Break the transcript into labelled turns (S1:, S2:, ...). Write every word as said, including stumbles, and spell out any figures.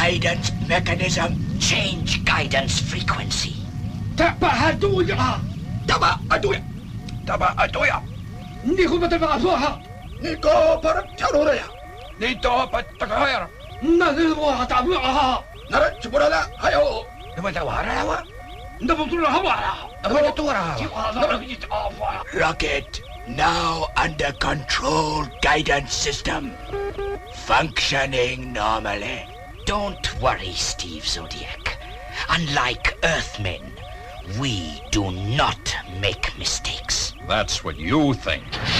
S1: guidance mechanism. Change guidance frequency.
S2: Tapahaduya!
S1: Tama aduya. Tama aduya.
S2: Hindi ko matapakasuha!
S1: Niko para charuraya. Nito pat takahayar.
S2: Nalilwa katabuha!
S1: Nara chupurala hayo. Namatawara hawa.
S2: Nabutula hawara!
S1: Namatawara hawa. Rocket now under control guidance system. Functioning normally. Don't worry, Steve Zodiac. Unlike Earthmen, we do not make mistakes.
S3: That's what you think.